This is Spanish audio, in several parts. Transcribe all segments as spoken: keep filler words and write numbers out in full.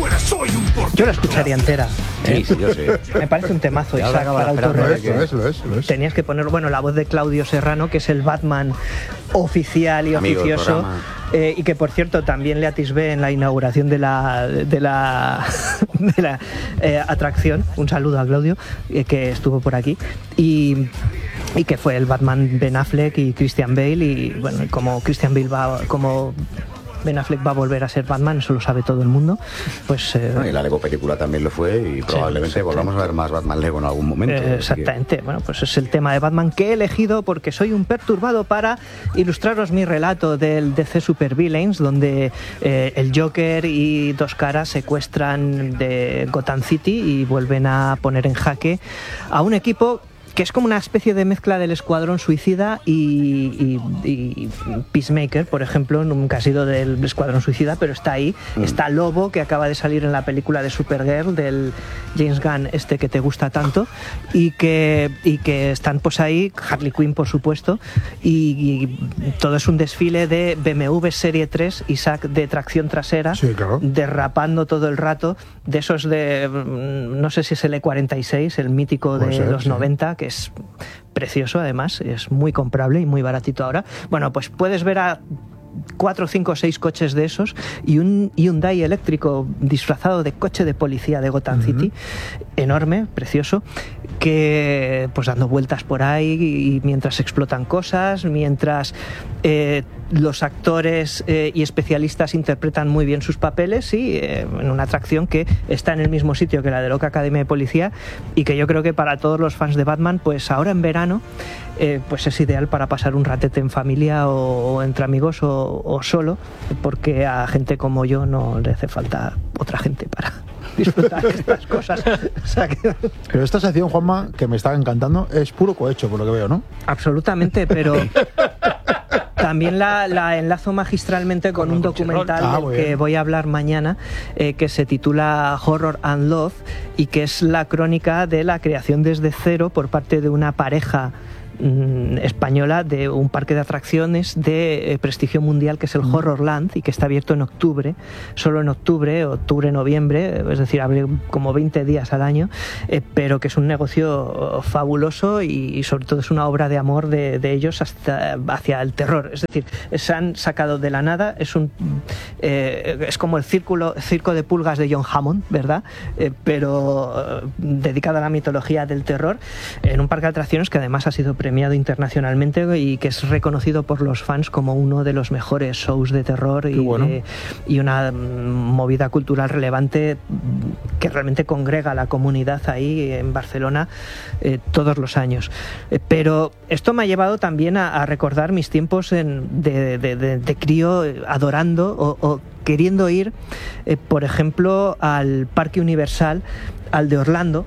Yo la escucharía entera. Sí, sí, yo sé. Me parece un temazo, Ya Isaac, para Lo autorreír. es, lo es, lo es, lo es. Tenías que poner, bueno, la voz de Claudio Serrano, que es el Batman oficial y Amigo del oficioso, programa. eh, y que por cierto también le atisbé en la inauguración de la de la, de la eh, atracción. Un saludo a Claudio, eh, que estuvo por aquí, y, y que fue el Batman Ben Affleck y Christian Bale, y bueno, como Christian Bale va, como Ben Affleck va a volver a ser Batman, eso lo sabe todo el mundo, pues... Eh, No, y la Lego película también lo fue y probablemente sí, volvamos a ver más Batman Lego en algún momento. Eh, exactamente, que... bueno, pues es el tema de Batman que he elegido porque soy un perturbado para ilustraros mi relato del D C Super Villains, donde eh, el Joker y Dos Caras secuestran de Gotham City y vuelven a poner en jaque a un equipo que es como una especie de mezcla del Escuadrón Suicida y, y, y Peacemaker, por ejemplo. Nunca ha sido del Escuadrón Suicida, pero está ahí. Mm. Está Lobo, que acaba de salir en la película de Supergirl del James Gunn, este que te gusta tanto, y que, y que están pues ahí, Harley Quinn por supuesto, y, y todo es un desfile de B M W Serie tres, Isaac, de tracción trasera, sí, claro, derrapando todo el rato, de esos de, no sé si es el E cuarenta y seis, el mítico de ser, los sí. noventa, que es precioso además, es muy comprable y muy baratito ahora. Bueno, pues puedes ver a cuatro, cinco, seis coches de esos y un Hyundai eléctrico disfrazado de coche de policía de Gotham uh-huh. City, enorme, precioso, que pues dando vueltas por ahí y mientras explotan cosas, mientras eh, los actores eh, y especialistas interpretan muy bien sus papeles, y eh, en una atracción que está en el mismo sitio que la de Loca Academia de Policía, y que yo creo que para todos los fans de Batman, pues ahora en verano eh, pues es ideal para pasar un ratete en familia o, o entre amigos o, o solo, porque a gente como yo no le hace falta otra gente para disfrutar de estas cosas. O sea que... Pero esta sección, Juanma, que me está encantando, es puro cohecho, por lo que veo, ¿no? Absolutamente, pero también la, la enlazo magistralmente con un documental ah, del que voy a hablar mañana, eh, que se titula Horror and Love, y que es la crónica de la creación desde cero por parte de una pareja española de un parque de atracciones de eh, prestigio mundial, que es el Horrorland, y que está abierto en octubre, solo en octubre, octubre, noviembre, es decir, abre como veinte días al año, eh, pero que es un negocio fabuloso y, y sobre todo es una obra de amor de, de ellos hasta, hacia el terror. Es decir, se han sacado de la nada, es un eh, es como el círculo, circo de pulgas de John Hammond, ¿verdad? Eh, pero eh, dedicado a la mitología del terror, en un parque de atracciones que además ha sido premiado internacionalmente y que es reconocido por los fans como uno de los mejores shows de terror y, bueno. de, y una movida cultural relevante que realmente congrega a la comunidad ahí en Barcelona eh, todos los años. Eh, pero esto me ha llevado también a, a recordar mis tiempos en, de, de, de, de crío adorando o, o queriendo ir, eh, por ejemplo, al Parque Universal, al de Orlando,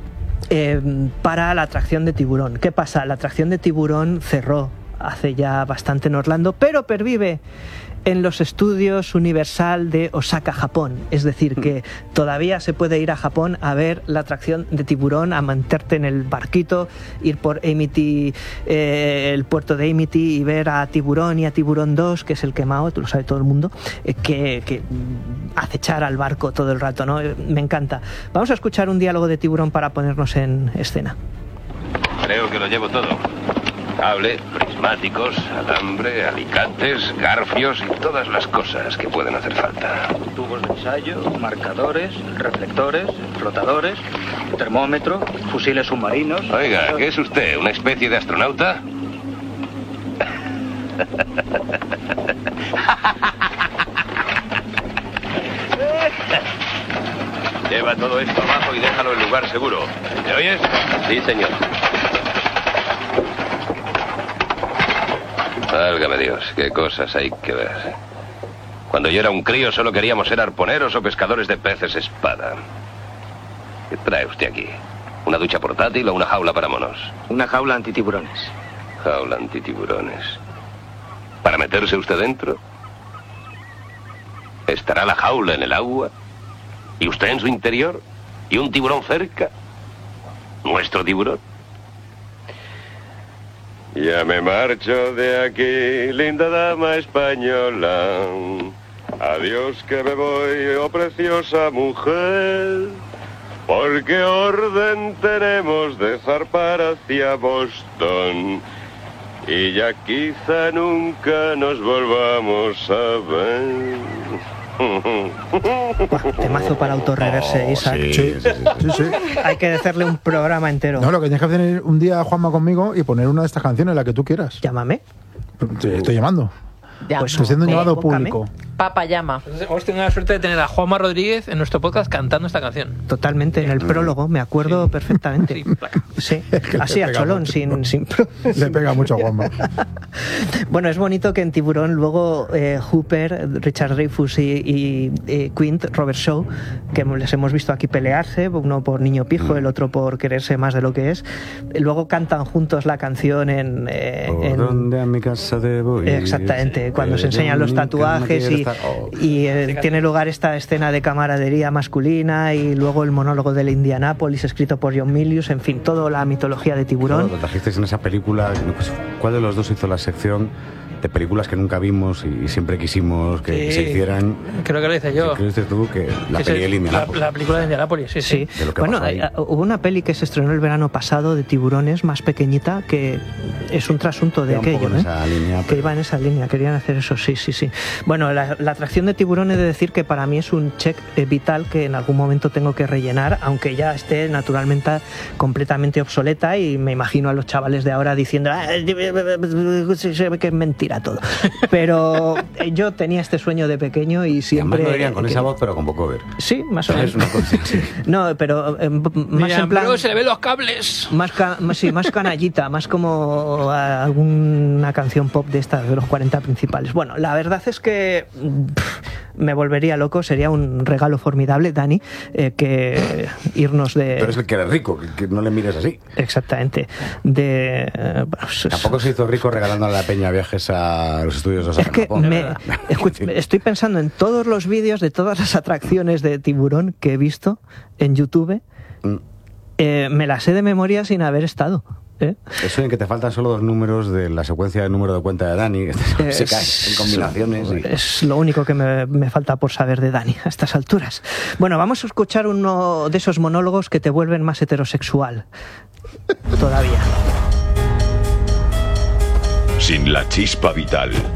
Eh, para la atracción de Tiburón. ¿Qué pasa? La atracción de Tiburón cerró hace ya bastante en Orlando, pero pervive en los estudios Universal de Osaka, Japón. Es decir, que todavía se puede ir a Japón a ver la atracción de Tiburón, a meterte en el barquito, ir por Amity, eh, el puerto de Amity, y ver a Tiburón y a Tiburón dos, que es el quemado, tú lo sabe todo el mundo, eh, que, que acechar al barco todo el rato, ¿no? Me encanta. Vamos a escuchar un diálogo de Tiburón para ponernos en escena. Creo que lo llevo todo. Cable, prismáticos, alambre, alicates, garfios y todas las cosas que pueden hacer falta. Tubos de ensayo, marcadores, reflectores, flotadores, termómetro, fusiles submarinos... Oiga, ¿qué es usted? ¿Una especie de astronauta? Lleva todo esto abajo y déjalo en lugar seguro. ¿Me oyes? Sí, señor. Válgame Dios, qué cosas hay que ver. Cuando yo era un crío solo queríamos ser arponeros o pescadores de peces espada. ¿Qué trae usted aquí? ¿Una ducha portátil o una jaula para monos? Una jaula antitiburones. Jaula antitiburones. ¿Para meterse usted dentro? ¿Estará la jaula en el agua? ¿Y usted en su interior? ¿Y un tiburón cerca? ¿Nuestro tiburón? Ya me marcho de aquí, linda dama española. Adiós que me voy, oh preciosa mujer, porque orden tenemos de zarpar hacia Boston y ya quizá nunca nos volvamos a ver. Buah, temazo para autorreverse, Oh, Isaac. sí, sí, sí, sí. Sí, sí. Hay que hacerle un programa entero. No, lo que tienes que hacer es un día, Juanma, conmigo y poner una de estas canciones, la que tú quieras. Llámame. Te estoy llamando. Ya. Pues Estoy siendo un Eh, llamado búscame. público. Papa llama. Hemos tenido la suerte de tener a Juanma Rodríguez en nuestro podcast cantando esta canción. Totalmente, en el prólogo, me acuerdo perfectamente. Sí, placa. Sí, que le así a pega cholón, mucho. sin, sin pro- Le pega mucho a Juanma. Bueno, es bonito que en Tiburón luego eh, Hooper, Richard Dreyfuss y, y, y Quint, Robert Shaw, que les hemos visto aquí pelearse, uno por niño pijo, el otro por quererse más de lo que es, luego cantan juntos la canción en... eh, ¿Por en- dónde a mi casa debo ir? Exactamente, cuando se Que enseñan yo los nunca tatuajes quiero y, estar- Oh. y, eh, tiene lugar esta escena de camaradería masculina y luego el monólogo del Indianápolis escrito por John Milius, en fin, toda la mitología de Tiburón. Lo trajisteis en esa película. pues, ¿Cuál de los dos hizo la sección de películas que nunca vimos y, y siempre quisimos que Sí. se hicieran? Creo que lo hice yo. ¿Qué crees tú que la Que peli es de el- Indianápolis? la, la película de Indianápolis, sí, sí. Sí, De lo que bueno, pasó ahí. hay- hubo una peli que se estrenó el verano pasado de tiburones, más pequeñita, que es un trasunto de Iba un poco aquello, en ¿eh? esa línea, Que pero- iba en esa línea, querían hacer eso, sí, sí, sí. Bueno, la, la atracción de tiburón he de decir que para mí es un check eh, vital que en algún momento tengo que rellenar, aunque ya esté naturalmente completamente obsoleta y me imagino a los chavales de ahora diciendo "Ah, se ve que es mentira todo". Pero eh, yo tenía este sueño de pequeño y Y además siempre... lo dirían con esa voz, pero con poco ver. Sí, más o menos. Es una cosa así. No, pero eh, más Mira, en plan... bro, se le ven los cables. Más, ca- más- sí, más canallita, más como a- alguna canción pop de estas, de los cuarenta principales. Bueno, la verdad es que pff, me volvería loco, sería un regalo formidable, Dani, eh, que irnos de... Pero es el que era rico, que, que no le mires así. Exactamente. De... eh, bueno, s- Tampoco se hizo rico regalando a la peña viajes a los estudios de Es Osaka que en Japón. me, escu- estoy pensando en todos los vídeos de todas las atracciones de tiburón que he visto en YouTube. Mm. Eh, me las sé de memoria sin haber estado. ¿eh? Eso en que te faltan solo dos números de la secuencia de número de cuenta de Dani, que se Es- cae en combinaciones. y- Es lo único que me, me falta por saber de Dani a estas alturas. Bueno, vamos a escuchar uno de esos monólogos que te vuelven más heterosexual. Todavía. Sin la chispa vital,